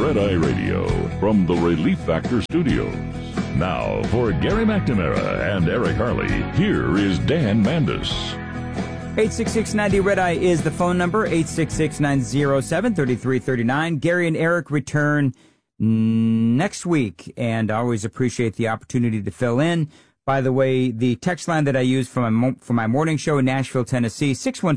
Red Eye Radio from the Relief Factor Studios. Now, for Gary McNamara and Eric Harley, here is Dan Mandis. 866-90-RED-EYE is the phone number, 866-907-3339. Gary and Eric return next week, and I always appreciate the opportunity to fill in. By the way, the text line that I use for my morning show in Nashville, Tennessee,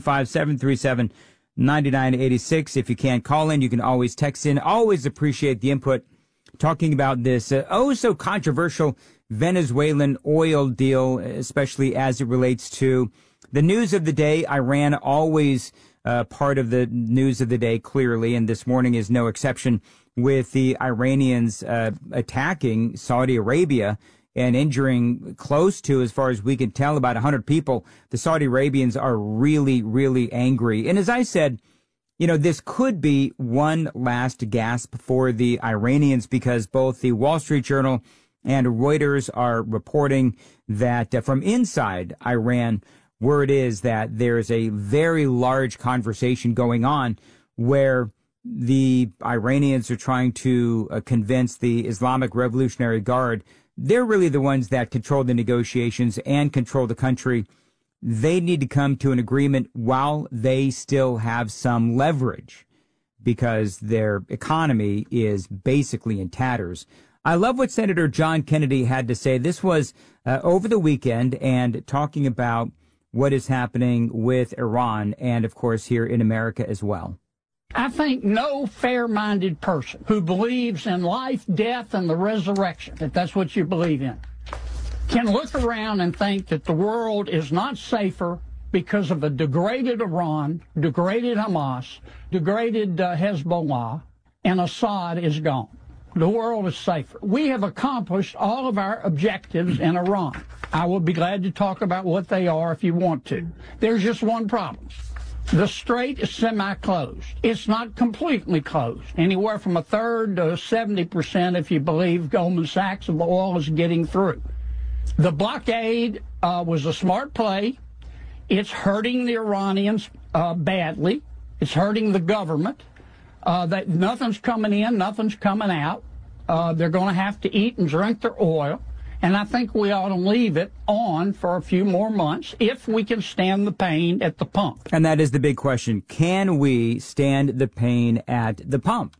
615-737-9986. If you can't call in, you can always text in. Always appreciate the input talking about this so controversial Venezuelan oil deal, especially as it relates to the news of the day. Iran always part of the news of the day, clearly, and this morning is no exception, with the Iranians attacking Saudi Arabia and injuring close to, as far as we can tell, about 100 people. The Saudi Arabians are really, really angry. And as I said, this could be one last gasp for the Iranians, because both the Wall Street Journal and Reuters are reporting that from inside Iran, word is that there's a very large conversation going on where the Iranians are trying to convince the Islamic Revolutionary Guard. They're really the ones that control the negotiations and control the country. They need to come to an agreement while they still have some leverage, because their economy is basically in tatters. I love what Senator John Kennedy had to say. This was over the weekend, and talking about what is happening with Iran and, of course, here in America as well. I think no fair-minded person who believes in life, death, and the resurrection, if that's what you believe in, can look around and think that the world is not safer because of a degraded Iran, degraded Hamas, degraded Hezbollah, and Assad is gone. The world is safer. We have accomplished all of our objectives in Iran. I will be glad to talk about what they are if you want to. There's just one problem. The strait is semi-closed. It's not completely closed. Anywhere from a third to 70%, if you believe Goldman Sachs, of the oil is getting through. The blockade was a smart play. It's hurting the Iranians badly. It's hurting the government. That nothing's coming in, nothing's coming out. They're going to have to eat and drink their oil. And I think we ought to leave it on for a few more months if we can stand the pain at the pump. And that is the big question. Can we stand the pain at the pump?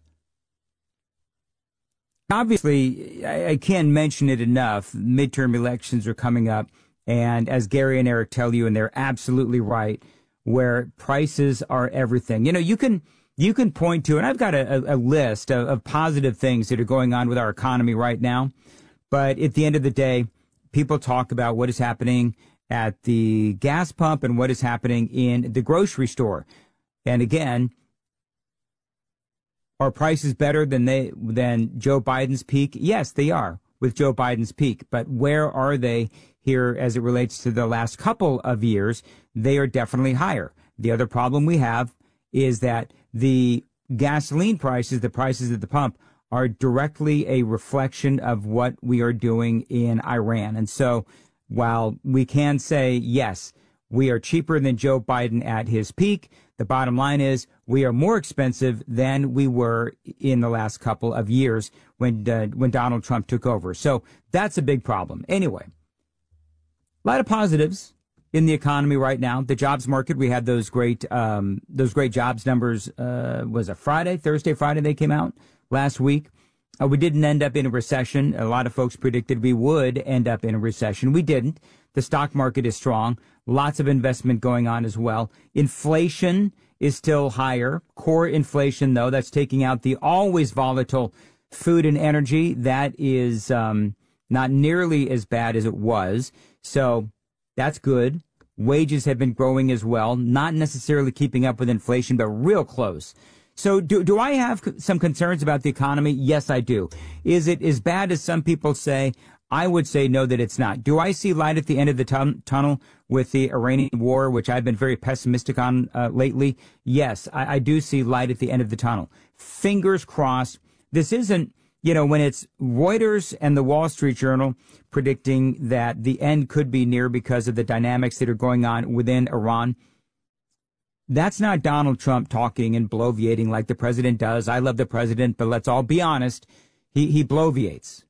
Obviously, I can't mention it enough. Midterm elections are coming up. And as Gary and Eric tell you, and they're absolutely right, where prices are everything. You can point to, and I've got a list of positive things that are going on with our economy right now. But at the end of the day, people talk about what is happening at the gas pump and what is happening in the grocery store. And again, are prices better than Joe Biden's peak? Yes, they are, with Joe Biden's peak. But where are they here as it relates to the last couple of years? They are definitely higher. The other problem we have is that the gasoline prices, the prices at the pump, are directly a reflection of what we are doing in Iran. And so while we can say, yes, we are cheaper than Joe Biden at his peak, the bottom line is we are more expensive than we were in the last couple of years when Donald Trump took over. So that's a big problem. Anyway, a lot of positives in the economy right now. The jobs market, we had those great jobs numbers. Was it Thursday, Friday they came out last week. We didn't end up in a recession. A lot of folks predicted we would end up in a recession. We didn't. The stock market is strong. Lots of investment going on as well. Inflation is still higher. Core inflation, though, that's taking out the always volatile food and energy. That is not nearly as bad as it was. So that's good. Wages have been growing as well, not necessarily keeping up with inflation, but real close. So do I have some concerns about the economy? Yes, I do. Is it as bad as some people say? I would say no, that it's not. Do I see light at the end of the tunnel with the Iranian war, which I've been very pessimistic on lately? Yes, I do see light at the end of the tunnel. Fingers crossed. This isn't, when it's Reuters and the Wall Street Journal predicting that the end could be near because of the dynamics that are going on within Iran. That's not Donald Trump talking and bloviating like the president does. I love the president, but let's all be honest. He bloviates.